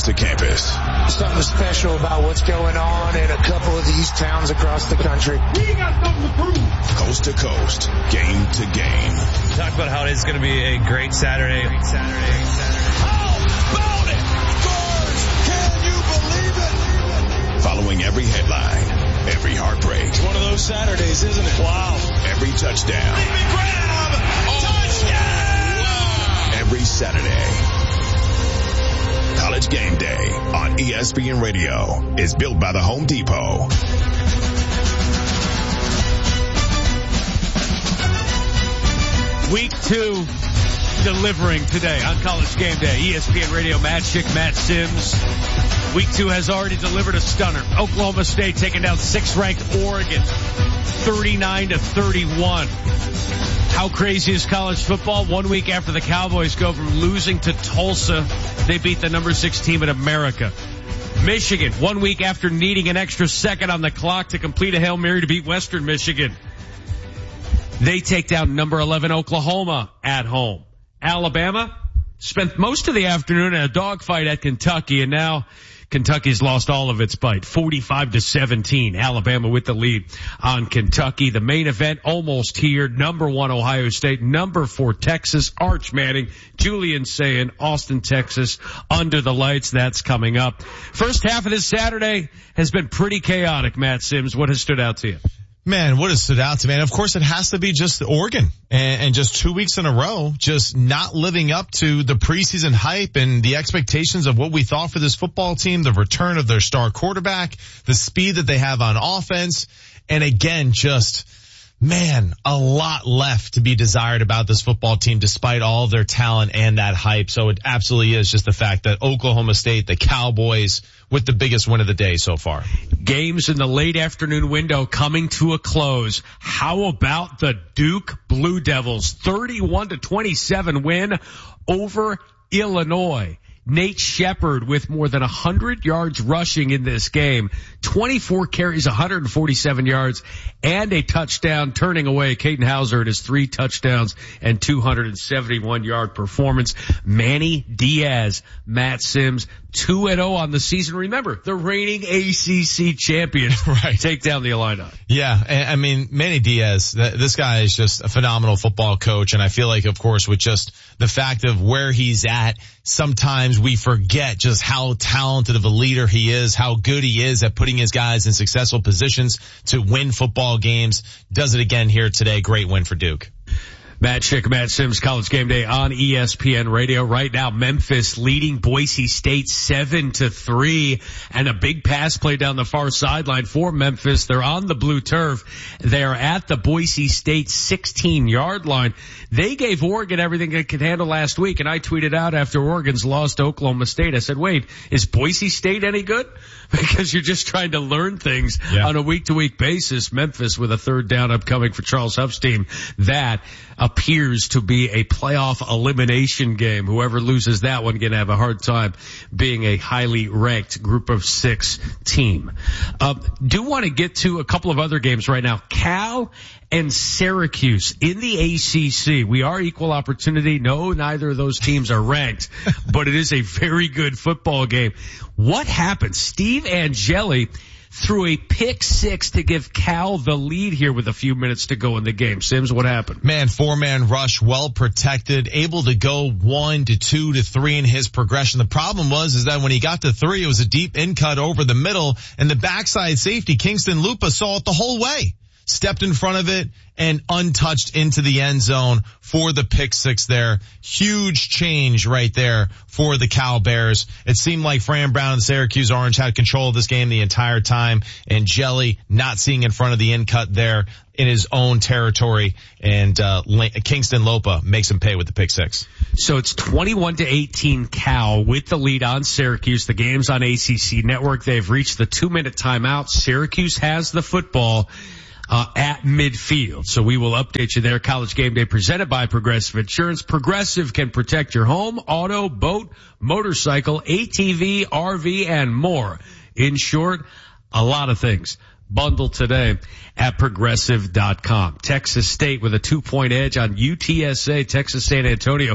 to campus. Something special about what's going on in a couple of these towns across the country. We got something to prove. Coast to coast, game to game. Talk about how it is going to be a great Saturday. How about it? Scores! Can you believe it? Following every headline, every heartbreak. It's one of those Saturdays, isn't it? Wow. Every touchdown. Big grab! Touchdown! Wow. Every Saturday. College Game Day on ESPN Radio is built by the Home Depot. Week 2 delivering today on College Game Day. ESPN Radio, Matt Schick, Matt Sims. Week 2 has already delivered a stunner. Oklahoma State taking down 6th-ranked Oregon, 39-31. How crazy is college football? 1 week after the Cowboys go from losing to Tulsa, they beat the number 6 team in America. Michigan, 1 week after needing an extra second on the clock to complete a Hail Mary to beat Western Michigan, they take down number 11 Oklahoma at home. Alabama spent most of the afternoon in a dogfight at Kentucky, and now Kentucky's lost all of its bite. 45-17. Alabama with the lead on Kentucky. The main event almost here. Number 1 Ohio State. Number 4 Texas. Arch Manning. Julian Sayin. Austin, Texas. Under the lights. That's coming up. First half of this Saturday has been pretty chaotic, Matt Sims. What has stood out to you? Man, what has stood out to me? And of course, it has to be just Oregon and just 2 weeks in a row, just not living up to the preseason hype and the expectations of what we thought for this football team, the return of their star quarterback, the speed that they have on offense. And again, just, man, a lot left to be desired about this football team despite all of their talent and that hype. So it absolutely is just the fact that Oklahoma State, the Cowboys, with the biggest win of the day so far. Games in the late afternoon window coming to a close. How about the Duke Blue Devils? 31-27 win over Illinois. Nate Shepard with more than 100 yards rushing in this game. 24 carries, 147 yards, and a touchdown, turning away Caden Hauser at his 3 touchdowns and 271-yard performance. Manny Diaz, Matt Sims, 2-0 on the season. Remember, the reigning ACC champions right. Take down the Illini. Yeah, I mean, Manny Diaz, this guy is just a phenomenal football coach, and I feel like, of course, with just the fact of where he's at, sometimes we forget just how talented of a leader he is, how good he is at putting his guys in successful positions to win football games. Does it again here today. Great win for Duke. Matt Schick, Matt Sims, College Game Day on ESPN Radio. Right now, Memphis leading Boise State 7-3, and a big pass play down the far sideline for Memphis. They're on the blue turf. They're at the Boise State 16-yard line. They gave Oregon everything they could handle last week, and I tweeted out after Oregon's lost to Oklahoma State, I said, wait, is Boise State any good? Because you're just trying to learn things on a week-to-week basis. Memphis with a 3rd down upcoming for Charles Huff's team. That appears to be a playoff elimination game. Whoever loses that one going to have a hard time being a highly ranked group of 6 team. Do want to get to a couple of other games right now. Cal and Syracuse in the ACC. We are equal opportunity. No, neither of those teams are ranked, but it is a very good football game. What happened? Steve Angeli threw a pick 6 to give Cal the lead here with a few minutes to go in the game. Sims, what happened? Man, 4-man rush, well protected, able to go 1 to 2 to 3 in his progression. The problem is that when he got to 3, it was a deep in cut over the middle, and the backside safety, Kingston Lupa, saw it the whole way. Stepped in front of it and untouched into the end zone for the pick 6 there. Huge change right there for the Cal Bears. It seemed like Fran Brown and Syracuse Orange had control of this game the entire time, and Jelly not seeing in front of the in cut there in his own territory, and Kingston Lopa makes him pay with the pick 6. So it's 21-18 Cal with the lead on Syracuse. The game's on ACC Network. They've reached the 2-minute timeout. Syracuse has the football at midfield. So we will update you there. College Game Day presented by Progressive Insurance. Progressive can protect your home, auto, boat, motorcycle, ATV, RV, and more. In short, a lot of things. Bundle today at Progressive.com. Texas State with a 2-point edge on UTSA. Texas San Antonio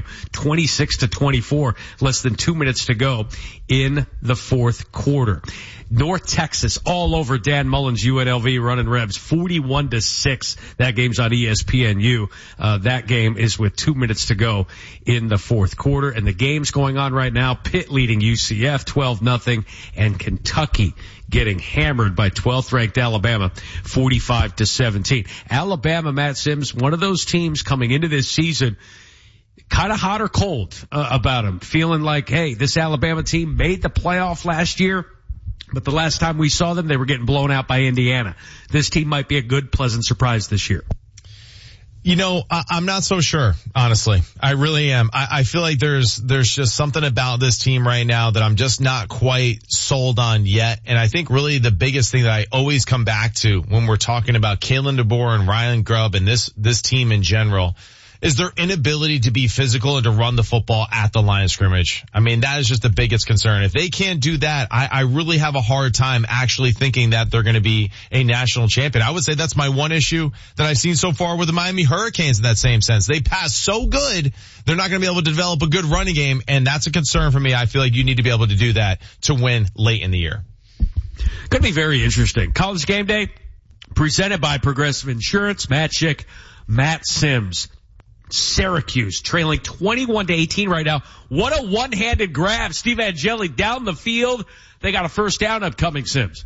26-24. Less than 2 minutes to go in the fourth quarter. North Texas all over Dan Mullen's UNLV running Rebs 41-6. That game's on ESPNU. That game is with 2 minutes to go in the fourth quarter. And the game's going on right now. Pitt leading UCF 12-0 and Kentucky getting hammered by 12th ranked Alabama 45-17. Alabama, Matt Sims, one of those teams coming into this season kind of hot or cold about them, feeling like, hey, this Alabama team made the playoff last year, but the last time we saw them, they were getting blown out by Indiana. This team might be a good, pleasant surprise this year. You know, I'm not so sure, honestly. I really am. I feel like there's just something about this team right now that I'm just not quite sold on yet. And I think really the biggest thing that I always come back to when we're talking about Kalen DeBoer and Ryan Grubb and this team in general is their inability to be physical and to run the football at the line of scrimmage. I mean, that is just the biggest concern. If they can't do that, I really have a hard time actually thinking that they're going to be a national champion. I would say that's my one issue that I've seen so far with the Miami Hurricanes in that same sense. They pass so good, they're not going to be able to develop a good running game, and that's a concern for me. I feel like you need to be able to do that to win late in the year. Could be very interesting. College Game Day, presented by Progressive Insurance. Matt Schick, Matt Sims. Syracuse trailing 21-18 right now. What a one-handed grab. Steve Angeli down the field. They got a first down upcoming, Sims.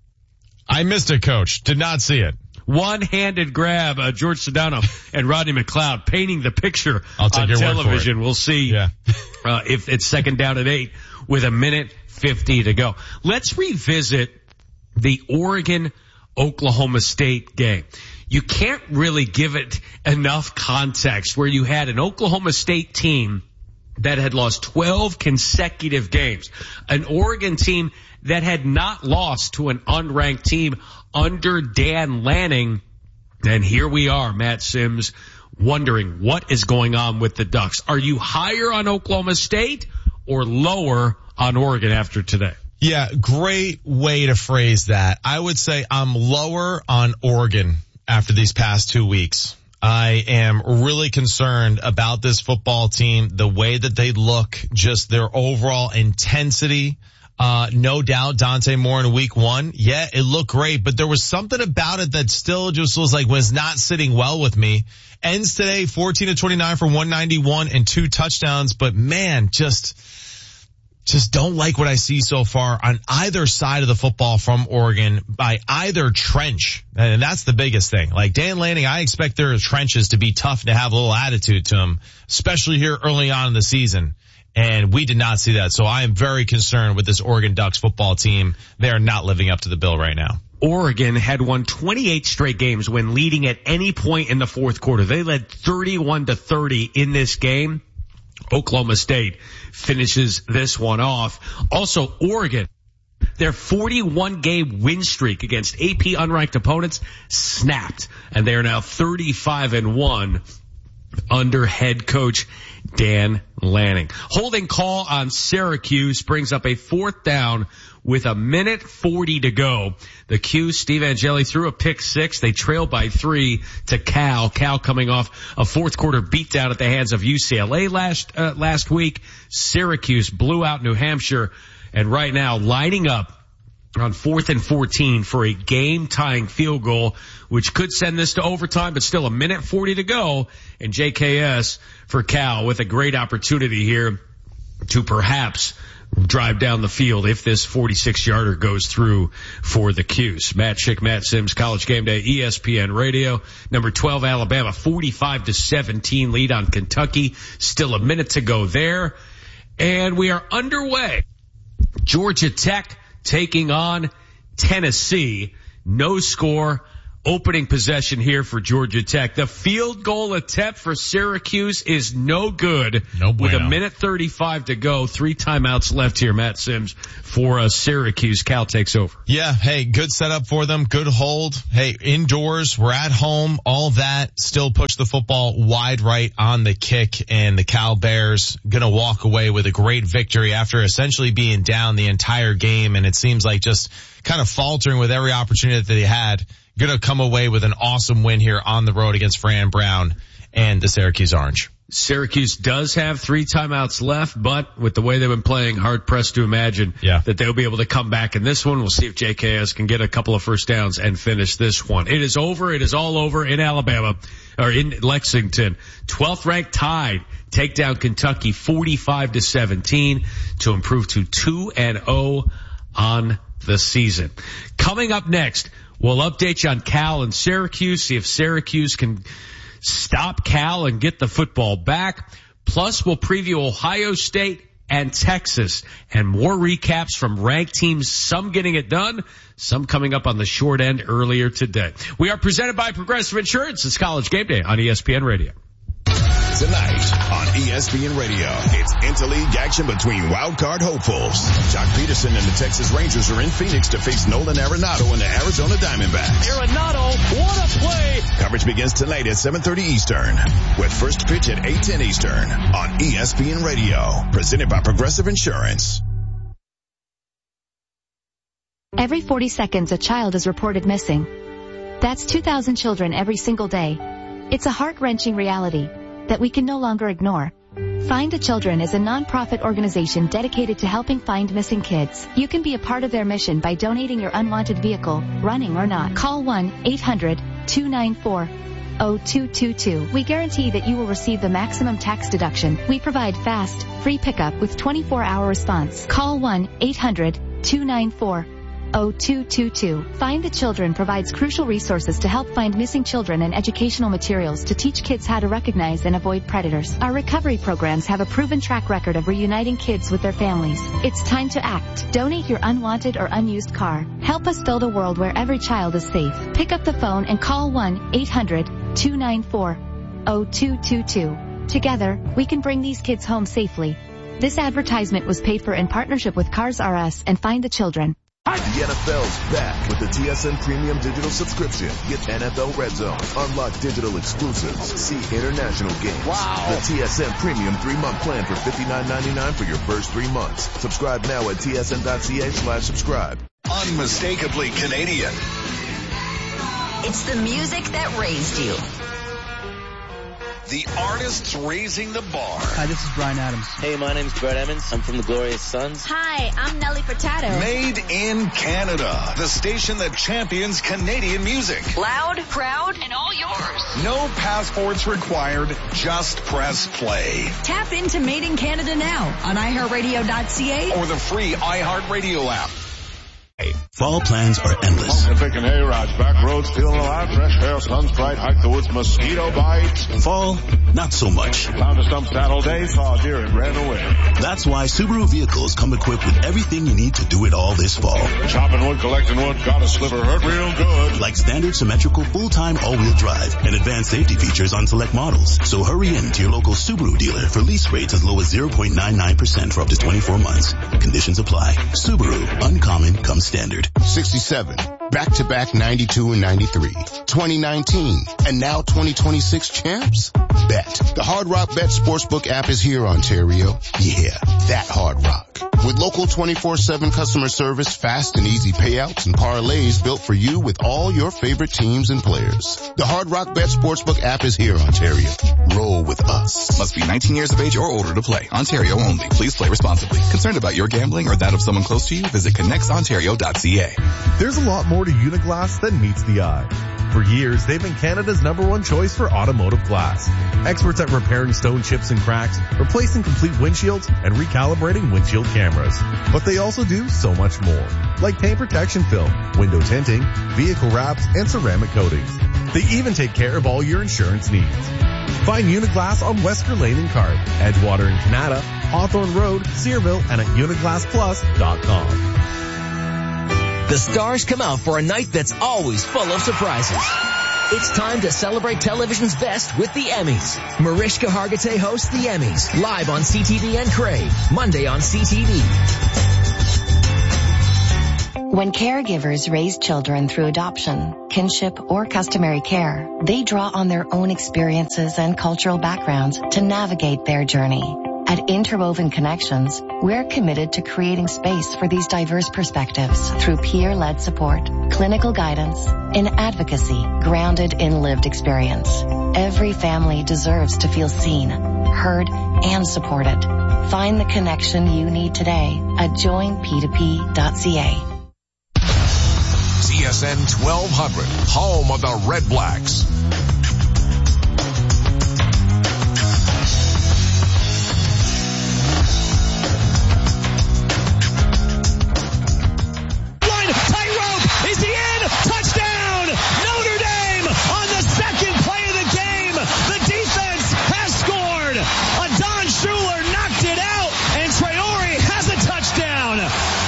I missed it, Coach. Did not see it. One-handed grab. George Sedano and Rodney McLeod painting the picture on television. We'll see if it's second down at 8 with 1:50 to go. Let's revisit the Oregon-Oklahoma State game. You can't really give it enough context where you had an Oklahoma State team that had lost 12 consecutive games, an Oregon team that had not lost to an unranked team under Dan Lanning. And here we are, Matt Sims, wondering what is going on with the Ducks. Are you higher on Oklahoma State or lower on Oregon after today? Yeah, great way to phrase that. I would say I'm lower on Oregon after these past 2 weeks. I am really concerned about this football team, the way that they look, just their overall intensity. No doubt Dante Moore in week 1. Yeah, it looked great, but there was something about it that still just was not sitting well with me. Ends today 14-29 for 191 and 2 touchdowns, but man, just don't like what I see so far on either side of the football from Oregon by either trench. And that's the biggest thing. Like Dan Lanning, I expect their trenches to be tough, to have a little attitude to them, especially here early on in the season. And we did not see that. So I am very concerned with this Oregon Ducks football team. They are not living up to the bill right now. Oregon had won 28 straight games when leading at any point in the fourth quarter. They led 31-30 in this game. Oklahoma State finishes this one off. Also, Oregon, their 41-game win streak against AP unranked opponents snapped, and they are now 35-1 under head coach Dan Lanning. Holding call on Syracuse brings up a fourth down with 1:40 to go. The Q, Steve Angeli threw a pick 6. They trailed by 3 to Cal. Cal coming off a fourth quarter beatdown at the hands of UCLA last week. Syracuse blew out New Hampshire, and right now lining up on 4th and 14 for a game-tying field goal, which could send this to overtime, but still 1:40 to go. And JKS for Cal with a great opportunity here to perhaps drive down the field if this 46-yarder goes through for the Cuse. Matt Schick, Matt Sims, College Game Day, ESPN Radio. Number 12, Alabama, 45-17 lead on Kentucky. Still a minute to go there. And we are underway. Georgia Tech taking on Tennessee. No score, opening possession here for Georgia Tech. The field goal attempt for Syracuse is no good. No bueno. With a minute 35 to go, 3 timeouts left here. Matt Sims for Syracuse. Cal takes over. Yeah, hey, good setup for them, good hold. Hey, indoors, we're at home, all that, still push the football wide right on the kick, and the Cal Bears gonna walk away with a great victory after essentially being down the entire game, and it seems like just kind of faltering with every opportunity that they had. Gonna come away with an awesome win here on the road against Fran Brown and the Syracuse Orange. Syracuse does have 3 timeouts left, but with the way they've been playing, hard pressed to imagine that they'll be able to come back in this one. We'll see if JKS can get a couple of first downs and finish this one. It is over. It is all over in Alabama, or in Lexington. 12th ranked Tide take down Kentucky 45-17 to improve to 2-0 on the season. Coming up next, we'll update you on Cal and Syracuse, see if Syracuse can stop Cal and get the football back. Plus, we'll preview Ohio State and Texas, and more recaps from ranked teams, some getting it done, some coming up on the short end earlier today. We are presented by Progressive Insurance. It's College Game Day on ESPN Radio. Tonight on ESPN Radio, it's interleague action between wildcard hopefuls. Jock Peterson and the Texas Rangers are in Phoenix to face Nolan Arenado and the Arizona Diamondbacks. Arenado, what a play! Coverage begins tonight at 7:30 Eastern, with first pitch at 8:10 Eastern on ESPN Radio. Presented by Progressive Insurance. Every 40 seconds, a child is reported missing. That's 2,000 children every single day. It's a heart-wrenching reality that we can no longer ignore. Find the Children is a non-profit organization dedicated to helping find missing kids. You can be a part of their mission by donating your unwanted vehicle, running or not. Call 1-800-294-0222. We guarantee that you will receive the maximum tax deduction. We provide fast, free pickup with 24-hour response. Call 1-800-294-0222. Find the Children provides crucial resources to help find missing children and educational materials to teach kids how to recognize and avoid predators. Our recovery programs have a proven track record of reuniting kids with their families. It's time to act. Donate your unwanted or unused car. Help us build a world where every child is safe. Pick up the phone and call 1-800-294-0222. Together, we can bring these kids home safely. This advertisement was paid for in partnership with Cars R Us and Find the Children. The NFL's back with the TSN Premium Digital Subscription. Get NFL Red Zone, unlock digital exclusives, see international games. Wow! The TSN Premium 3-month plan for $59.99 for your first 3 months. Subscribe now at tsn.ca/subscribe. Unmistakably Canadian. It's the music that raised you. The artists raising the bar. Hi, this is Bryan Adams. Hey, my name's Brett Emmons. I'm from the Glorious Sons. Hi, I'm Nelly Furtado. Made in Canada. The station that champions Canadian music. Loud, proud, and all yours. No passports required. Just press play. Tap into Made in Canada now on iHeartRadio.ca or the free iHeartRadio app. Fall plans are endless. Picking hay rides, back roads, feeling alive, fresh hair, sun's bright, hike the woods, mosquito bites. Fall, not so much. Found a stump saddle day, saw a deer and ran away. That's why Subaru vehicles come equipped with everything you need to do it all this fall. Chopping wood, collecting wood, got a sliver, hurt real good. Like standard symmetrical full-time all-wheel drive and advanced safety features on select models. So hurry in to your local Subaru dealer for lease rates as low as 0.99% for up to 24 months. Conditions apply. Subaru, uncommon comes standard. 67, back-to-back 92 and 93, 2019, and now 2026 champs? Bet. The Hard Rock Bet Sportsbook app is here, Ontario. Yeah, that Hard Rock. With local 24/7 customer service, fast and easy payouts, and parlays built for you with all your favorite teams and players. The Hard Rock Bet Sportsbook app is here, Ontario. Roll with us. Must be 19 years of age or older to play. Ontario only. Please play responsibly. Concerned about your gambling or that of someone close to you? Visit connectsontario.ca. There's a lot more to Uniglass than meets the eye. For years, they've been Canada's #1 choice for automotive glass. Experts at repairing stone chips and cracks, replacing complete windshields, and recalibrating windshield cameras. But they also do so much more, like paint protection film, window tinting, vehicle wraps, and ceramic coatings. They even take care of all your insurance needs. Find Uniglass on Wesker Lane in Cart, Edgewater in Canada, Hawthorne Road, Searville, and at uniglassplus.com. The stars come out for a night that's always full of surprises. It's time to celebrate television's best with the Emmys. Mariska Hargitay hosts the Emmys, live on CTV and Crave, Monday on CTV. When caregivers raise children through adoption, kinship, or customary care, they draw on their own experiences and cultural backgrounds to navigate their journey. At Interwoven Connections, we're committed to creating space for these diverse perspectives through peer-led support, clinical guidance, and advocacy grounded in lived experience. Every family deserves to feel seen, heard, and supported. Find the connection you need today at joinp2p.ca. TSN 1200, home of the Red Blacks. One, tightrope, is he in? Touchdown! Notre Dame on the second play of the game. The defense has scored. Don Schuler knocked it out, and Traore has a touchdown.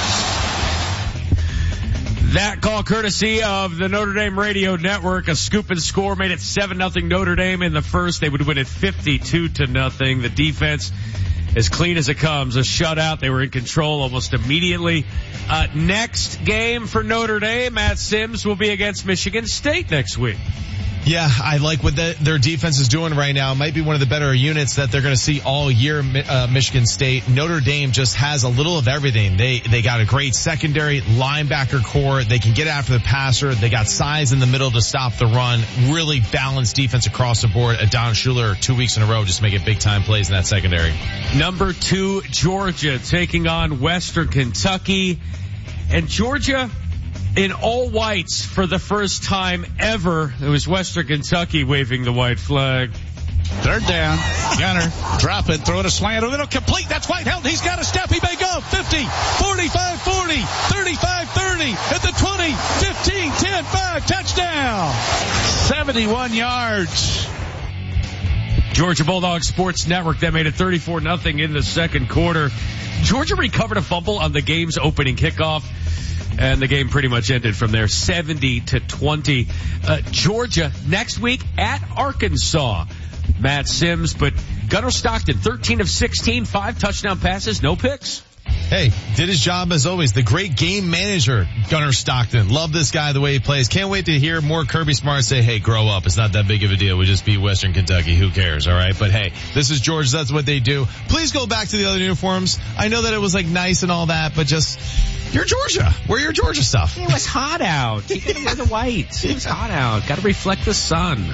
That call courtesy of the Notre Dame Radio Network. A scoop and score made it 7-0 Notre Dame in the first. They would win it 52-0. The defense, as clean as it comes, a shutout. They were in control almost immediately. Next game for Notre Dame, Matt Sims, will be against Michigan State next week. Yeah, I like what their defense is doing right now. It might be one of the better units that they're going to see all year, Michigan State. Notre Dame just has a little of everything. They got a great secondary linebacker core. They can get after the passer. They got size in the middle to stop the run. Really balanced defense across the board. Don Schuler 2 weeks in a row just making big time plays in that secondary. Number 2, Georgia taking on Western Kentucky. And Georgia in all whites for the first time ever. It was Western Kentucky waving the white flag. Third down. Gunner, drop it, throw it a slant. It'll complete. That's Whitehead. He's got a step. He may go. 50, 45, 40, 35, 30, at the 20, 15, 10, 5, touchdown. 71 yards. Georgia Bulldogs Sports Network, that made it 34-0 in the second quarter. Georgia recovered a fumble on the game's opening kickoff, and the game pretty much ended from there, 70-20. Georgia next week at Arkansas. Matt Sims, but Gunnar Stockton, 13 of 16, 5 touchdown passes, no picks. Hey, did his job as always. The great game manager, Gunnar Stockton. Love this guy, the way he plays. Can't wait to hear more Kirby Smart say, hey, grow up. It's not that big of a deal. We just beat Western Kentucky. Who cares? All right. But hey, this is Georgia. That's what they do. Please go back to the other uniforms. I know that it was like nice and all that, but just, you're Georgia. Wear your Georgia stuff. It was hot out. You gotta wear the white. It was hot out. Gotta reflect the sun.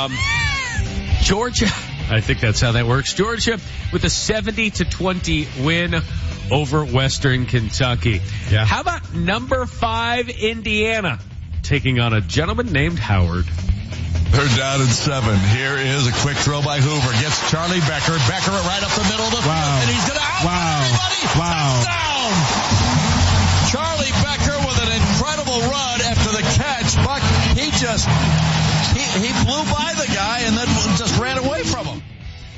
Georgia, I think that's how that works. Georgia with a 70-20 win over Western Kentucky. Yeah. How about number 5 Indiana taking on a gentleman named Howard? They're down in 7. Here is a quick throw by Hoover. Gets Charlie Becker. Becker right up the middle of the field. And he's going to out everybody. Touchdown. Charlie Becker with an incredible run after the catch. Buck, he blew by the guy and then just ran away from him.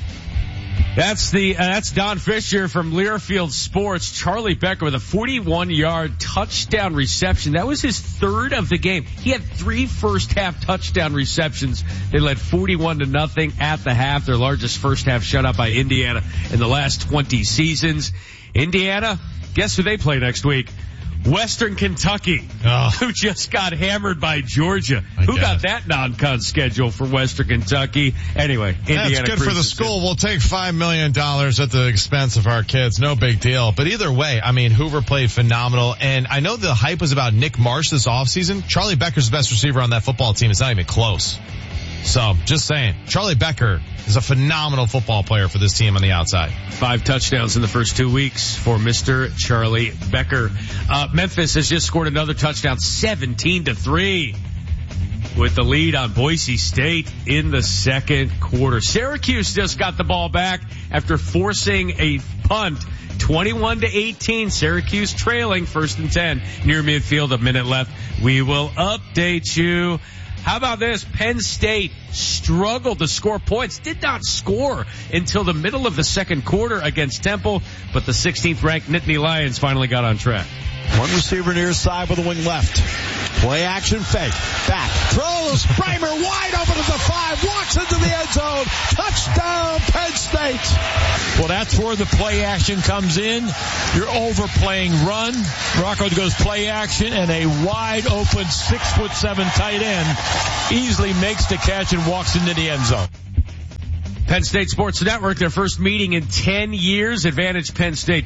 That's Don Fisher from Learfield Sports. Charlie Becker with a 41-yard touchdown reception. That was his third of the game. He had 3 first-half touchdown receptions. They led 41-0 at the half, their largest first-half shutout by Indiana in the last 20 seasons. Indiana, guess who they play next week? Western Kentucky, who just got hammered by Georgia. Who got that non-con schedule for Western Kentucky? Anyway, Indiana. That's good for the school. We'll take $5 million at the expense of our kids. No big deal. But either way, I mean, Hoover played phenomenal. And I know the hype was about Nick Marsh this offseason. Charlie Becker's the best receiver on that football team. It's not even close. So, just saying, Charlie Becker is a phenomenal football player for this team on the outside. 5 touchdowns in the first 2 weeks for Mr. Charlie Becker. Memphis has just scored another touchdown, 17-3, with the lead on Boise State in the second quarter. Syracuse just got the ball back after forcing a punt. 21-18, Syracuse trailing 1st and 10 near midfield, a minute left. We will update you. How about this? Penn State struggled to score points, did not score until the middle of the second quarter against Temple, but the 16th ranked Nittany Lions finally got on track. One receiver near side with a wing left. Play action fake. Back. Throws. Bramer wide open at the 5. Walks into the end zone. Touchdown Penn State. Well, that's where the play action comes in. You're overplaying run. Rocco goes play action, and a wide open 6'7" tight end easily makes the catch and walks into the end zone. Penn State Sports Network, their first meeting in 10 years. Advantage Penn State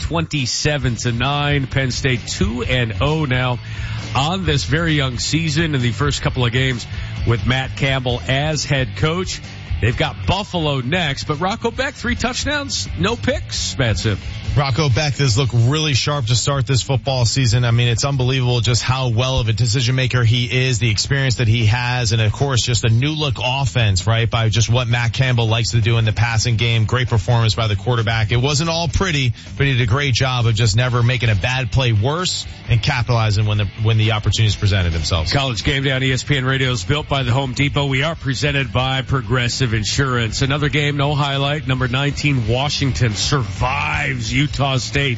27-9. Penn State 2-0 now on this very young season in the first couple of games with Matt Campbell as head coach. They've got Buffalo next, but Rocco Becht, 3 touchdowns, no picks, Matt Sim. Rocco Becht has looked really sharp to start this football season. I mean, it's unbelievable just how well of a decision maker he is, the experience that he has, and of course just a new look offense, right, by just what Matt Campbell likes to do in the passing game. Great performance by the quarterback. It wasn't all pretty, but he did a great job of just never making a bad play worse and capitalizing when the opportunities presented themselves. College Game Day on ESPN Radio is built by the Home Depot. We are presented by Progressive Insurance. Another game, no highlight. Number 19, Washington survives Utah State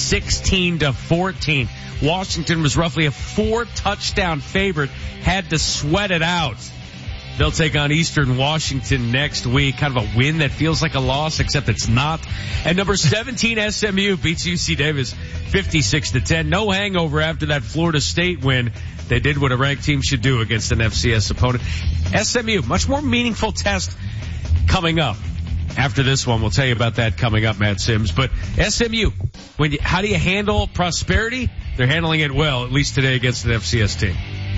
16-14. Washington was roughly a 4-touchdown favorite, had to sweat it out. They'll take on Eastern Washington next week. Kind of a win that feels like a loss, except it's not. And number 17, SMU beats UC Davis 56-10. No hangover after that Florida State win. They did what a ranked team should do against an FCS opponent. SMU, much more meaningful test coming up. After this one, we'll tell you about that coming up, Matt Sims. But SMU, how do you handle prosperity? They're handling it well, at least today against an FCS team.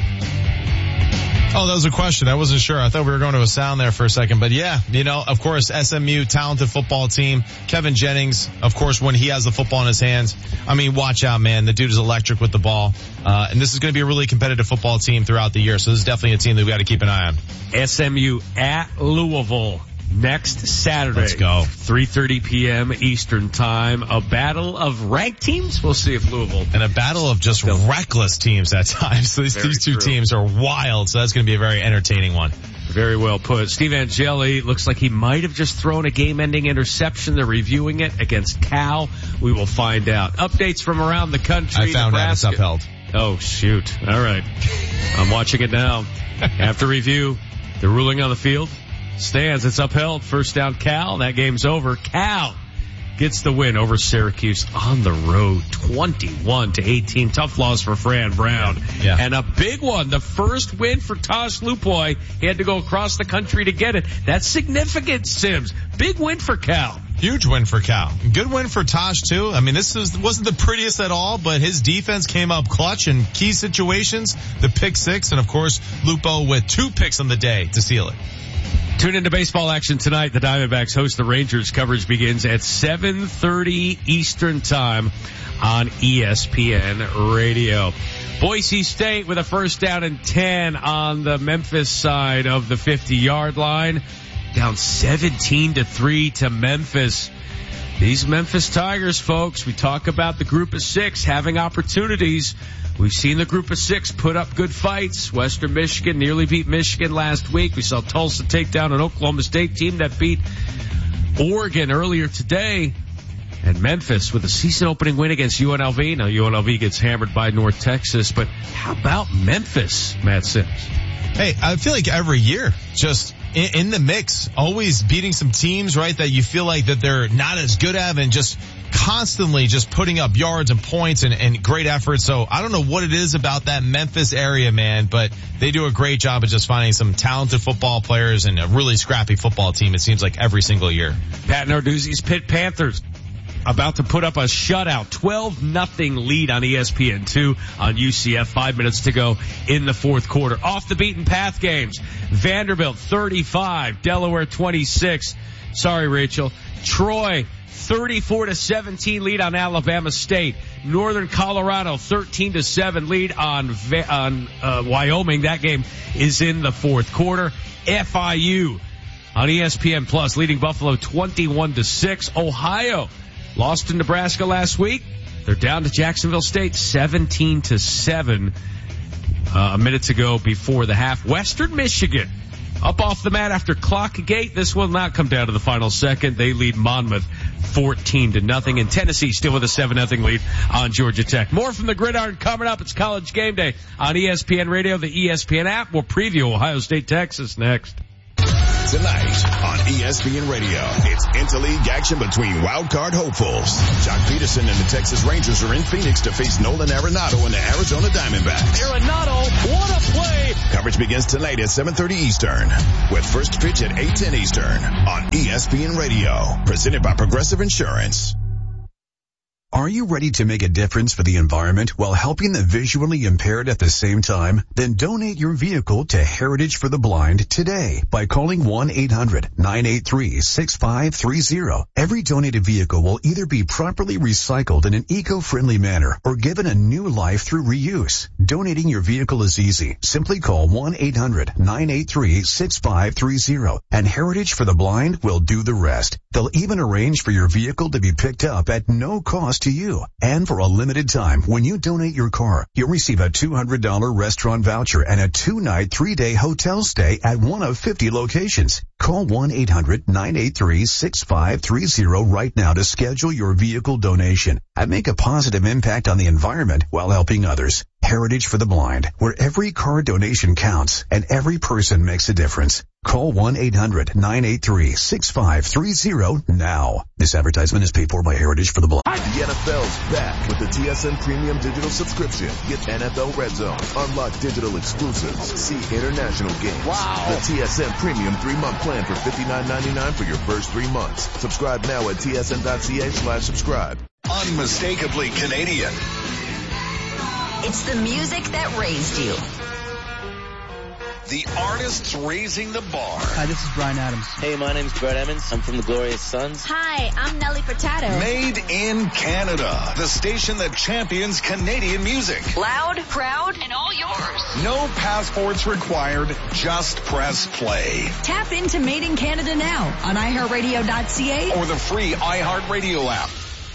Oh, that was a question. I wasn't sure. I thought we were going to a sound there for a second. But yeah, of course, SMU, talented football team. Kevin Jennings, of course, when he has the football in his hands, I mean, watch out, man. The dude is electric with the ball. And this is going to be a really competitive football team throughout the year. So this is definitely a team that we got to keep an eye on. SMU at Louisville. Next Saturday. Let's go. 3:30 p.m. Eastern time. A battle of ranked teams. We'll see if Louisville. And a battle of just reckless teams at times. So these two teams are wild. So that's going to be a very entertaining one. Very well put. Steve Angeli looks like he might have just thrown a game-ending interception. They're reviewing it against Cal. We will find out. Updates from around the country. I found out it's upheld. Oh, shoot. All right. I'm watching it now. After review, the ruling on the field stands. It's upheld. First down Cal. That game's over. Cal gets the win over Syracuse on the road, 21-18. Tough loss for Fran Brown. Yeah. And a big one. The first win for Tosh Lupoy. He had to go across the country to get it. That's significant, Sims. Big win for Cal. Huge win for Cal. Good win for Tosh, too. I mean, wasn't the prettiest at all, but his defense came up clutch in key situations. The pick 6, and of course, Lupo with 2 picks on the day to seal it. Tune into baseball action tonight. The Diamondbacks host the Rangers. Coverage begins at 7:30 Eastern time on ESPN Radio. Boise State with a first down and 10 on the Memphis side of the 50-yard line. Down 17-3 to Memphis. These Memphis Tigers, folks, we talk about the group of 6 having opportunities. We've seen the group of 6 put up good fights. Western Michigan nearly beat Michigan last week. We saw Tulsa take down an Oklahoma State team that beat Oregon earlier today. And Memphis with a season-opening win against UNLV. Now, UNLV gets hammered by North Texas. But how about Memphis, Matt Sims? Hey, I feel like every year, just in the mix, always beating some teams, right, that you feel like that they're not as good at, and just constantly just putting up yards and points and great effort. So I don't know what it is about that Memphis area, man, but they do a great job of just finding some talented football players and a really scrappy football team, it seems like, every single year. Pat Narduzzi's Pitt Panthers about to put up a shutout, 12-0 lead on ESPN2 on UCF. 5 minutes to go in the fourth quarter. Off the beaten path games. Vanderbilt 35, Delaware 26. Sorry, Rachel. Troy 34-17 lead on Alabama State. Northern Colorado 13-7 lead on Wyoming. That game is in the fourth quarter. FIU on ESPN Plus leading Buffalo 21-6. Ohio lost to Nebraska last week. They're down to Jacksonville State 17-7. a minute to go before the half. Western Michigan up off the mat after clock gate. This will not come down to the final second. They lead Monmouth 14-0. And Tennessee still with a 7-0 lead on Georgia Tech. More from the gridiron coming up. It's College Game Day on ESPN Radio, the ESPN app. We'll preview Ohio State, Texas next. Tonight on ESPN Radio, it's interleague action between wildcard hopefuls. Jock Peterson and the Texas Rangers are in Phoenix to face Nolan Arenado and the Arizona Diamondbacks. Arenado, what a play! Coverage begins tonight at 7:30 Eastern, with first pitch at 8:10 Eastern on ESPN Radio, presented by Progressive Insurance. Are you ready to make a difference for the environment while helping the visually impaired at the same time? Then donate your vehicle to Heritage for the Blind today by calling 1-800-983-6530. Every donated vehicle will either be properly recycled in an eco-friendly manner or given a new life through reuse. Donating your vehicle is easy. Simply call 1-800-983-6530 and Heritage for the Blind will do the rest. They'll even arrange for your vehicle to be picked up at no cost to you. And for a limited time, when you donate your car, you'll receive a $200 restaurant voucher and a 2-night, 3-day hotel stay at one of 50 locations. Call 1-800-983-6530 right now to schedule your vehicle donation and make a positive impact on the environment while helping others. Heritage for the Blind, where every car donation counts and every person makes a difference. Call 1-800-983-6530 now. This advertisement is paid for by Heritage for the Blind. The NFL's back with the TSN Premium Digital Subscription. Get NFL Red Zone, unlock digital exclusives, see international games. Wow. The TSN Premium 3-month plan for $59.99 for your first 3 months. Subscribe now at tsn.ca/subscribe. Unmistakably Canadian. It's the music that raised you. The artists raising the bar. Hi, this is Bryan Adams. Hey, my name's Brett Emmons. I'm from the Glorious Sons. Hi, I'm Nelly Furtado. Made in Canada. The station that champions Canadian music. Loud, proud, and all yours. No passports required. Just press play. Tap into Made in Canada now on iHeartRadio.ca or the free iHeartRadio app.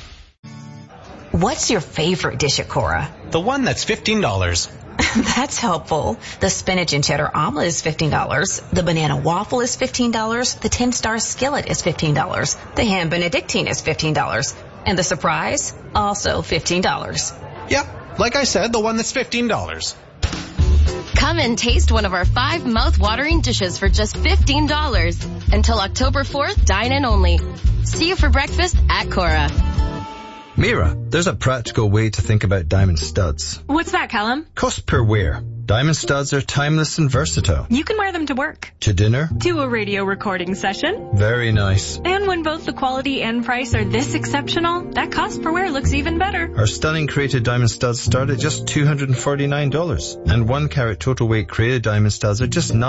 What's your favorite dish at Cora? The one that's $15. That's helpful. The spinach and cheddar omelet is $15. The banana waffle is $15. The 10-star skillet is $15. The ham benedictine is $15. And the surprise, also $15. Yep, like I said, the one that's $15. Come and taste one of our 5 mouth-watering dishes for just $15. Until October 4th, dine in only. See you for breakfast at Cora. Mira, there's a practical way to think about diamond studs. What's that, Callum? Cost per wear. Diamond studs are timeless and versatile. You can wear them to work. To dinner. To a radio recording session. Very nice. And when both the quality and price are this exceptional, that cost per wear looks even better. Our stunning created diamond studs start at just $249. And 1-carat total weight created diamond studs are just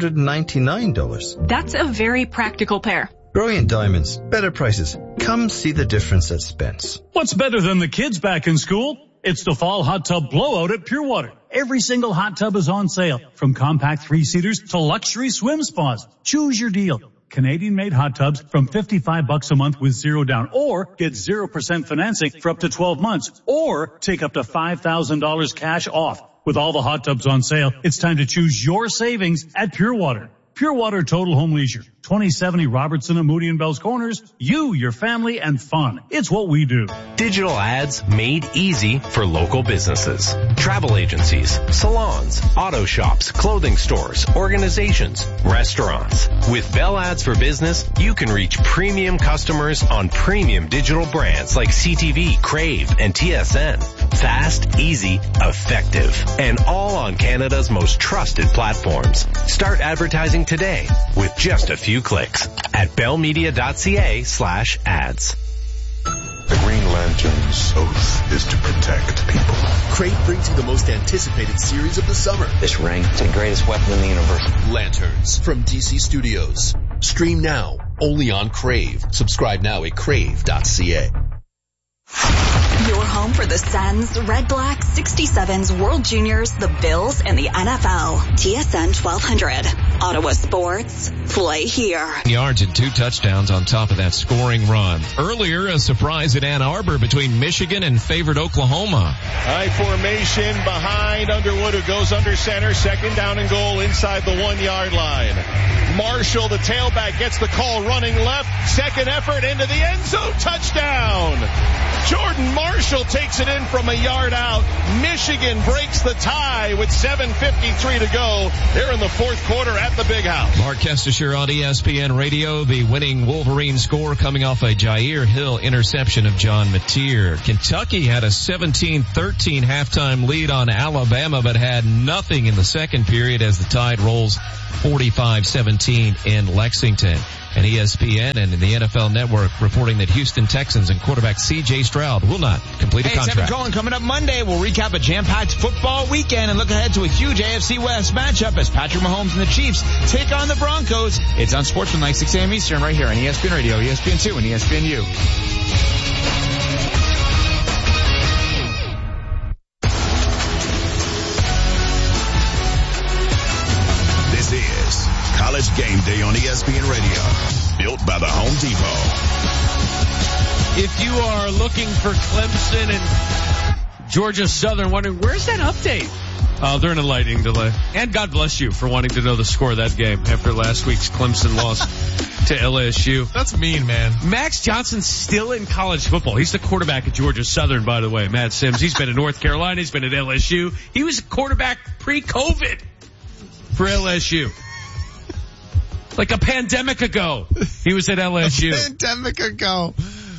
$999. That's a very practical pair. Brilliant diamonds, better prices. Come see the difference at Spence. What's better than the kids back in school? It's the fall hot tub blowout at Pure Water. Every single hot tub is on sale, from compact 3-seaters to luxury swim spas. Choose your deal. Canadian-made hot tubs from $55 a month with 0 down, or get 0% financing for up to 12 months, or take up to $5,000 cash off. With all the hot tubs on sale, it's time to choose your savings at Pure Water. Pure Water Total Home Leisure, 2070 Robertson and Moody and Bells Corners. You, your family, and fun. It's what we do. Digital ads made easy for local businesses. Travel agencies, salons, auto shops, clothing stores, organizations, restaurants. With Bell Ads for Business, you can reach premium customers on premium digital brands like CTV, Crave, and TSN. Fast, easy, effective, and all on Canada's most trusted platforms. Start advertising today with just a few clicks at bellmedia.ca/ads. The Green Lantern's oath is to protect people. Crave brings you the most anticipated series of the summer. This ring is the greatest weapon in the universe. Lanterns from DC Studios. Stream now, only on Crave. Subscribe now at crave.ca. Your home for the Sens, Red Black, 67s, World Juniors, the Bills, and the NFL. TSN 1200 Ottawa Sports, play here. Yards and 2 touchdowns on top of that scoring run. Earlier, a surprise at Ann Arbor between Michigan and favored Oklahoma. High formation behind Underwood, who goes under center. Second down and goal inside the 1 yard line. Marshall, the tailback, gets the call running left. Second effort into the end zone. Touchdown. Jordan Marshall takes it in from a yard out. Michigan breaks the tie with 7:53 to go. They're in the fourth quarter at the Big House. Mark Kestisher on ESPN Radio. The winning Wolverine score coming off a Jair Hill interception of John Mateer. Kentucky had a 17-13 halftime lead on Alabama, but had nothing in the second period as the Tide rolls 45-17 in Lexington. And ESPN and the NFL Network reporting that Houston Texans and quarterback C.J. Stroud will not complete a contract. It's Evan Cohen coming up Monday. We'll recap a jam-packed football weekend and look ahead to a huge AFC West matchup as Patrick Mahomes and the Chiefs take on the Broncos. It's on Sportsmanlike 6 a.m. Eastern right here on ESPN Radio, ESPN2, and ESPNU. This is College Game Day on ESPN Radio, built by the Home Depot. If you are looking for Clemson and Georgia Southern, wondering where's that update? They're in a lightning delay. And God bless you for wanting to know the score of that game after last week's Clemson loss to LSU. That's mean, man. Max Johnson's still in college football. He's the quarterback at Georgia Southern, by the way, Matt Sims. He's been at North Carolina. He's been at LSU. He was a quarterback pre-COVID for LSU. Like a pandemic ago, he was at LSU. A pandemic ago.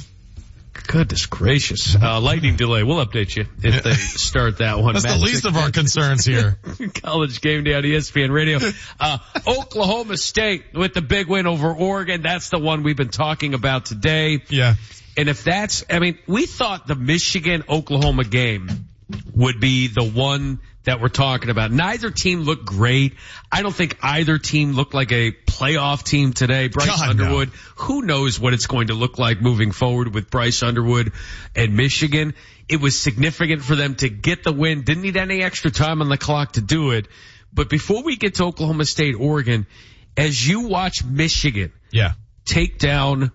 Goodness gracious. Lightning delay. We'll update you if they start that one. That's the least of our concerns here. College Game Day on ESPN Radio. Oklahoma State with the big win over Oregon. That's the one we've been talking about today. Yeah. And if that's, we thought the Michigan-Oklahoma game would be the one that we're talking about. Neither team looked great. I don't think either team looked like a playoff team today. Bryce Underwood, who knows what it's going to look like moving forward with Bryce Underwood and Michigan. It was significant for them to get the win. Didn't need any extra time on the clock to do it. But before we get to Oklahoma State, Oregon, as you watch Michigan take down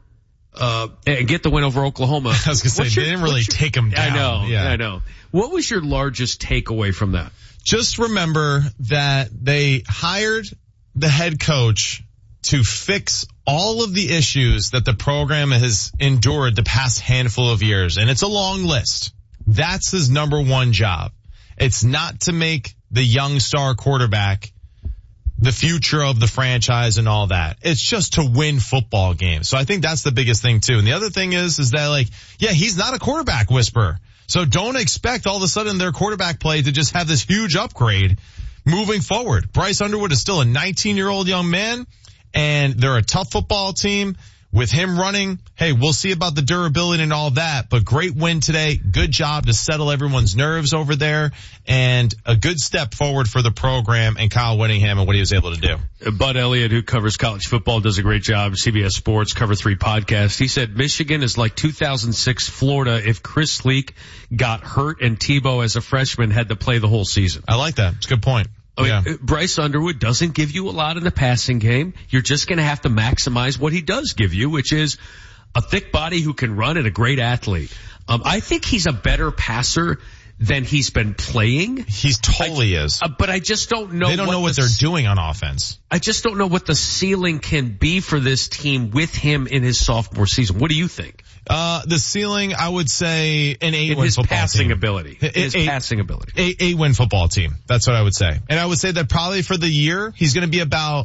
and get the win over Oklahoma. I was going to say, they didn't really take them down. I know. What was your largest takeaway from that? Just remember that they hired the head coach to fix all of the issues that the program has endured the past handful of years. And it's a long list. That's his number one job. It's not to make the young star quarterback the future of the franchise and all that. It's just to win football games. So I think that's the biggest thing too. And the other thing is that he's not a quarterback whisperer. So don't expect all of a sudden their quarterback play to just have this huge upgrade moving forward. Bryce Underwood is still a 19-year-old young man, and they're a tough football team. With him running, hey, we'll see about the durability and all that, but great win today. Good job to settle everyone's nerves over there, and a good step forward for the program and Kyle Whittingham and what he was able to do. Bud Elliott, who covers college football, does a great job. CBS Sports, Cover 3 podcast. He said Michigan is like 2006 Florida if Chris Leak got hurt and Tebow as a freshman had to play the whole season. I like that. It's a good point. Bryce Underwood doesn't give you a lot in the passing game. You're just going to have to maximize what he does give you, which is a thick body who can run and a great athlete. I think he's a better passer than he's been playing. He totally is. But I just don't know. They don't know what they're doing on offense. I just don't know what the ceiling can be for this team with him in his sophomore season. What do you think? The ceiling, I would say an 8-win football passing team. Ability. His passing ability. 8-win football team. That's what I would say. And I would say that probably for the year, he's going to be about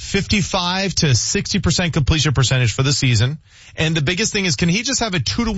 55 to 60% completion percentage for the season. And the biggest thing is, can he just have a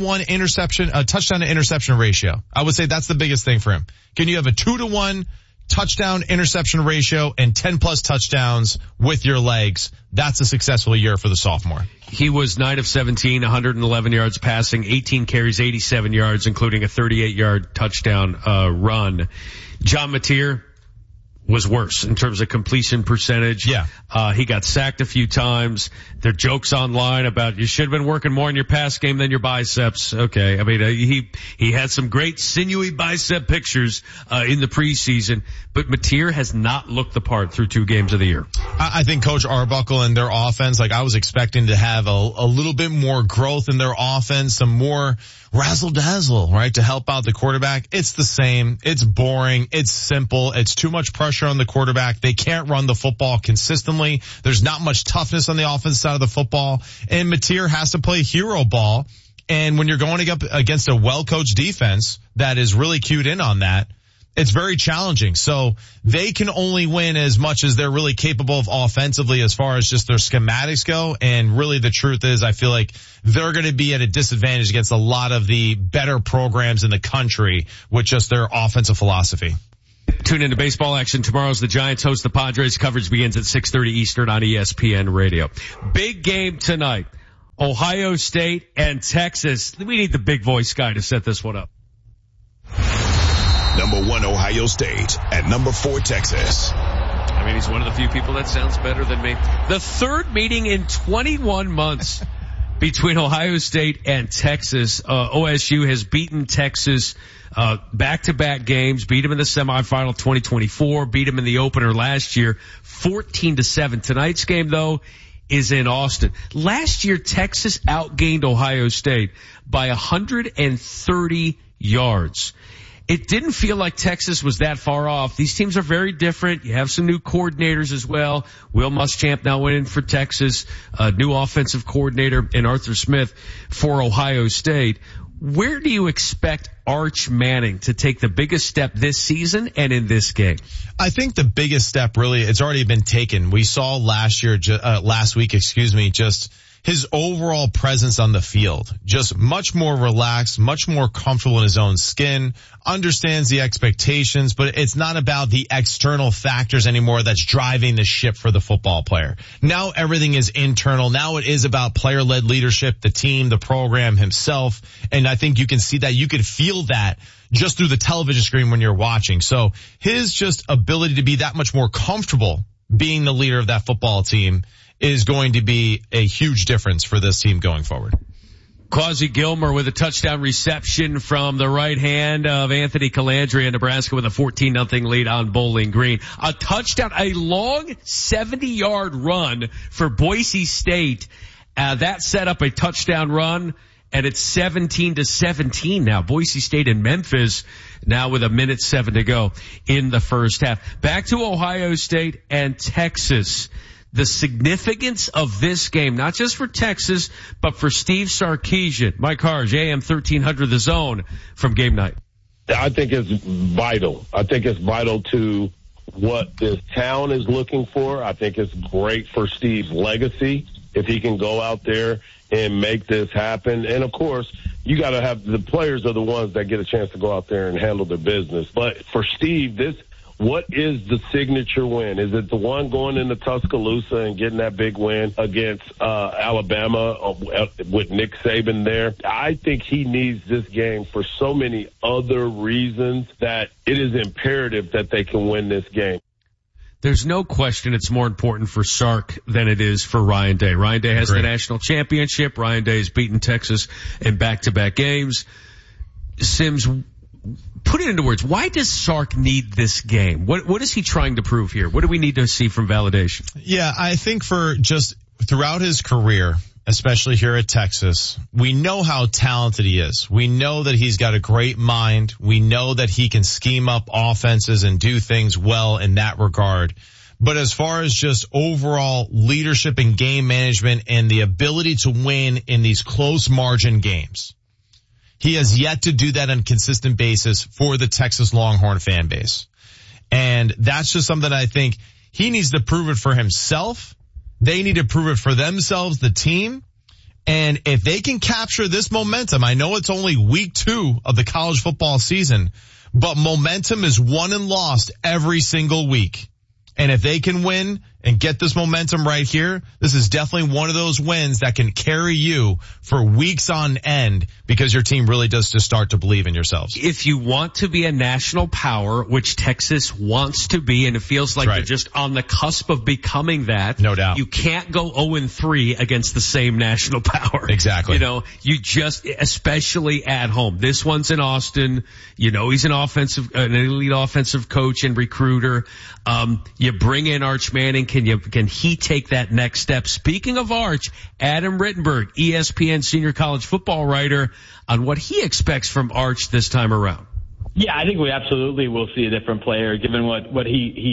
2-to-1 touchdown to interception ratio? I would say that's the biggest thing for him. Can you have a 2-to-1 touchdown interception ratio and 10 plus touchdowns with your legs? That's a successful year for the sophomore. He was 9 of 17, 111 yards passing, 18 carries, 87 yards, including a 38-yard touchdown run. John Mateer was worse in terms of completion percentage. Yeah. He got sacked a few times. There are jokes online about you should have been working more in your pass game than your biceps. Okay. I mean, he had some great sinewy bicep pictures, in the preseason, but Mateer has not looked the part through 2 games of the year. I think Coach Arbuckle and their offense, like I was expecting to have a little bit more growth in their offense, some more razzle-dazzle, right, to help out the quarterback. It's the same. It's boring. It's simple. It's too much pressure on the quarterback. They can't run the football consistently. There's not much toughness on the offensive side of the football. And Mateer has to play hero ball. And when you're going up against a well-coached defense that is really cued in on that, it's very challenging. So they can only win as much as they're really capable of offensively as far as just their schematics go. And really the truth is I feel like they're going to be at a disadvantage against a lot of the better programs in the country with just their offensive philosophy. Tune into baseball action. Tomorrow's the Giants host the Padres. Coverage begins at 6:30 Eastern on ESPN Radio. Big game tonight. Ohio State and Texas. We need the big voice guy to set this one up. Number 1, Ohio State. At number 4, Texas. I mean, he's one of the few people that sounds better than me. The third meeting in 21 months between Ohio State and Texas. OSU has beaten Texas back-to-back games, beat them in the semifinal 2024, beat them in the opener last year, 14-7. Tonight's game, though, is in Austin. Last year, Texas outgained Ohio State by 130 yards. It didn't feel like Texas was that far off. These teams are very different. You have some new coordinators as well. Will Muschamp now went in for Texas, new offensive coordinator in Arthur Smith for Ohio State. Where do you expect Arch Manning to take the biggest step this season and in this game? I think the biggest step really, it's already been taken. We saw last week, just his overall presence on the field, just much more relaxed, much more comfortable in his own skin, understands the expectations, but it's not about the external factors anymore that's driving the ship for the football player. Now everything is internal. Now it is about player-led leadership, the team, the program, himself. And I think you can see that. You can feel that just through the television screen when you're watching. So his just ability to be that much more comfortable being the leader of that football team is going to be a huge difference for this team going forward. Quasi Gilmer with a touchdown reception from the right hand of Anthony Calandria, Nebraska with a 14-0 lead on Bowling Green. A touchdown, a long 70-yard run for Boise State. That set up a touchdown run, and it's 17-17 now. Boise State and Memphis now with 1:07 to go in the first half. Back to Ohio State and Texas. The significance of this game, not just for Texas, but for Steve Sarkisian. Mike Harge, AM 1300 The Zone from game night. I think it's vital. I think it's vital to what this town is looking for. I think it's great for Steve's legacy if he can go out there and make this happen. And, of course, you got to have the players are the ones that get a chance to go out there and handle their business. But for Steve, what is the signature win? Is it the one going into Tuscaloosa and getting that big win against Alabama with Nick Saban there? I think he needs this game for so many other reasons that it is imperative that they can win this game. There's no question it's more important for Sark than it is for Ryan Day. Ryan Day has the national championship. Ryan Day has beaten Texas in back-to-back games. Sims, put it into words. Why does Sark need this game? What is he trying to prove here? What do we need to see from validation? Yeah, I think for just throughout his career, especially here at Texas, we know how talented he is. We know that he's got a great mind. We know that he can scheme up offenses and do things well in that regard. But as far as just overall leadership and game management and the ability to win in these close margin games, he has yet to do that on a consistent basis for the Texas Longhorn fan base. And that's just something I think he needs to prove it for himself. They need to prove it for themselves, the team. And if they can capture this momentum, I know it's only week 2 of the college football season, but momentum is won and lost every single week. And if they can win and get this momentum right here, this is definitely one of those wins that can carry you for weeks on end because your team really does just start to believe in yourselves. If you want to be a national power, which Texas wants to be, and it feels like they're just on the cusp of becoming that. No doubt. You can't go 0-3 against the same national power. Exactly. You know, you just, especially at home. This one's in Austin. You know, he's an elite offensive coach and recruiter. You bring in Arch Manning. Can he take that next step? Speaking of Arch, Adam Rittenberg, ESPN senior college football writer, on what he expects from Arch this time around. Yeah, I think we absolutely will see a different player given what how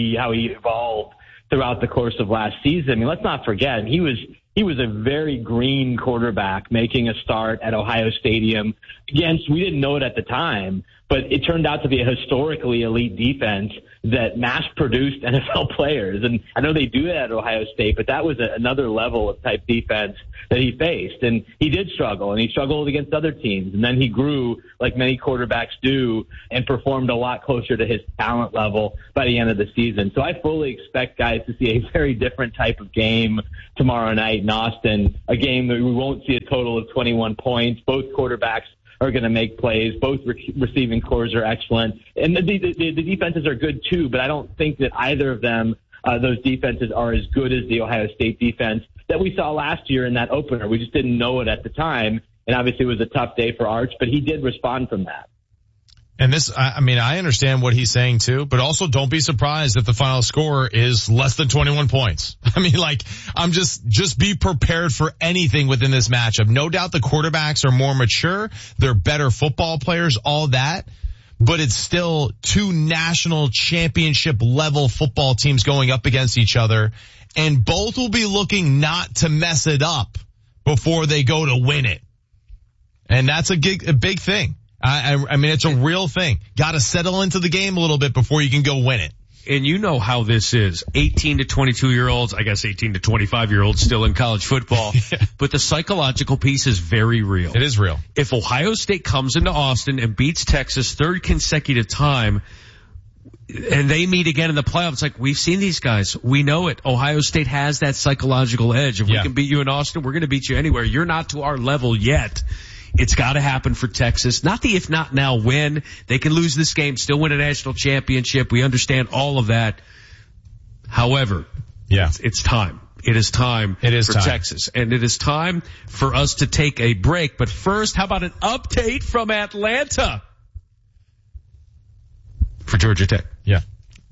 he evolved throughout the course of last season. I mean, let's not forget, he was a very green quarterback making a start at Ohio Stadium against, we didn't know it at the time, but it turned out to be a historically elite defense that mass-produced NFL players. And I know they do that at Ohio State, but that was another level of type defense that he faced. And he did struggle, and he struggled against other teams. And then he grew, like many quarterbacks do, and performed a lot closer to his talent level by the end of the season. So I fully expect guys to see a very different type of game tomorrow night in Austin, a game that we won't see a total of 21 points. Both quarterbacks are going to make plays. Both receiving cores are excellent. And the defenses are good too, but I don't think that either of them, those defenses, are as good as the Ohio State defense that we saw last year in that opener. We just didn't know it at the time. And obviously it was a tough day for Arch, but he did respond from that. And this, I mean, I understand what he's saying too, but also don't be surprised if the final score is less than 21 points. I mean, like, just be prepared for anything within this matchup. No doubt the quarterbacks are more mature. They're better football players, all that. But it's still two national championship level football teams going up against each other. And both will be looking not to mess it up before they go to win it. And that's a big thing. I mean, it's a real thing. Got to settle into the game a little bit before you can go win it. And you know how this is. 18 to 22-year-olds, I guess 18 to 25-year-olds still in college football. Yeah. But the psychological piece is very real. It is real. If Ohio State comes into Austin and beats Texas third consecutive time, and they meet again in the playoffs, it's like, we've seen these guys. We know it. Ohio State has that psychological edge. If we can beat you in Austin, we're going to beat you anywhere. You're not to our level yet. It's got to happen for Texas. Not the if not now when. They can lose this game, still win a national championship. We understand all of that. However, it's time. It is time for Texas. And it is time for us to take a break. But first, how about an update from Atlanta? For Georgia Tech. Yeah.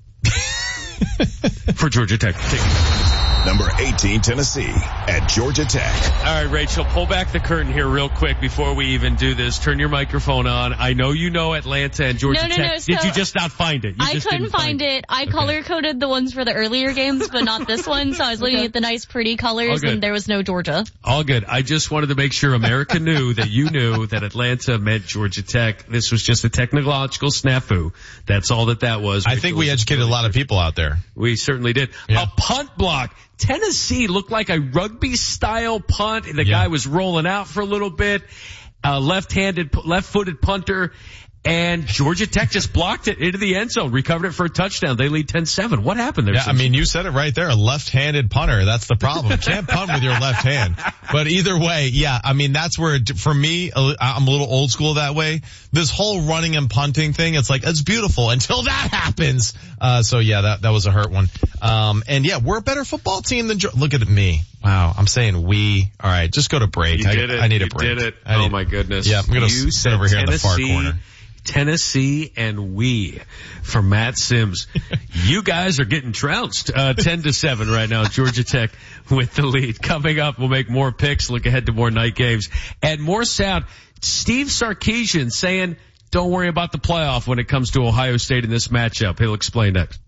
For Georgia Tech. Number 18, Tennessee at Georgia Tech. All right, Rachel, pull back the curtain here real quick before we even do this. Turn your microphone on. I know you know Atlanta and Georgia Tech. No. Did you just not find it? I couldn't find it. I color-coded the ones for the earlier games, but not this one. So I was looking at the nice, pretty colors, and there was no Georgia. All good. I just wanted to make sure America knew that you knew that Atlanta meant Georgia Tech. This was just a technological snafu. That's all that was. I think we educated a lot of people out there. We certainly did. Yeah. A punt block. Tennessee looked like a rugby-style punt. The guy was rolling out for a little bit. Left-footed punter. And Georgia Tech just blocked it into the end zone, recovered it for a touchdown. They lead 10-7. What happened there? Yeah, I mean, you said it right there. A left-handed punter. That's the problem. Can't punt with your left hand. But either way, yeah, I mean, that's where, for me, I'm a little old school that way. This whole running and punting thing, it's like, it's beautiful until that happens. So yeah, that was a hurt one. And yeah, we're a better football team than look at me. Wow, I'm saying we. All right, just go to break. You did it. I need a break. You did it. Oh my goodness. Yeah, I'm going to sit over here in the far corner. Tennessee and we for Matt Sims. You guys are getting trounced. 10-7 right now. Georgia Tech with the lead. Coming up, we'll make more picks, look ahead to more night games, and more sound. Steve Sarkisian saying, don't worry about the playoff when it comes to Ohio State in this matchup. He'll explain next.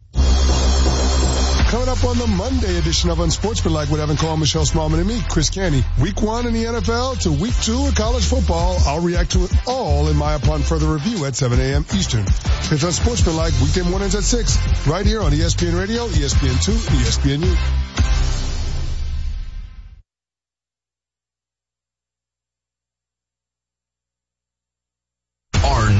Coming up on the Monday edition of Unsportsmanlike with Evan Cole, Michelle Smallman, and me, Chris Canty. Week 1 in the NFL to Week 2 of college football. I'll react to it all in my upon further review at 7 a.m. Eastern. It's Unsportsmanlike weekday mornings at 6, right here on ESPN Radio, ESPN2, ESPNU.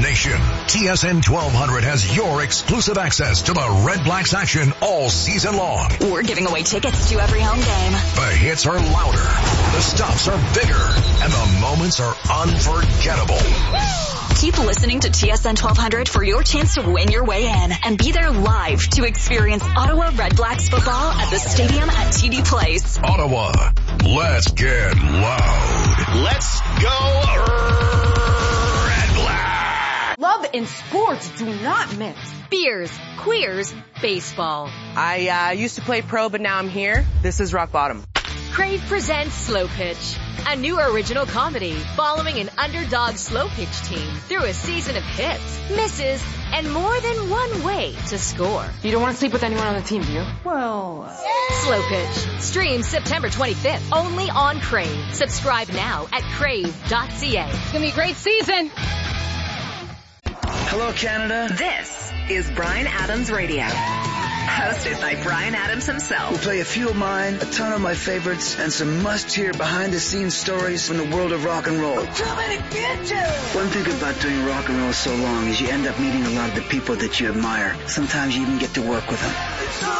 Nation, TSN 1200 has your exclusive access to the Red Blacks action all season long. We're giving away tickets to every home game. The hits are louder, the stops are bigger, and the moments are unforgettable. Keep listening to TSN 1200 for your chance to win your way in and be there live to experience Ottawa Red Blacks football at the stadium at TD Place. Ottawa, let's get loud. Let's go Red Black. Love and sports do not mix. Beers, queers, baseball. I used to play pro, but now I'm here. This is rock bottom. Crave presents Slow Pitch, a new original comedy following an underdog slow pitch team through a season of hits, misses, and more than one way to score. You don't want to sleep with anyone on the team, do you? Well... Slow Pitch. Streams September 25th, only on Crave. Subscribe now at crave.ca. It's going to be a great season. Hello, Canada. This is Bryan Adams Radio. Hosted by Bryan Adams himself. We'll play a few of mine, a ton of my favorites, and some must-hear behind-the-scenes stories from the world of rock and roll. One thing about doing rock and roll so long is you end up meeting a lot of the people that you admire. Sometimes you even get to work with them.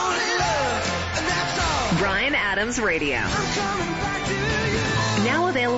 Bryan Adams Radio. Now available.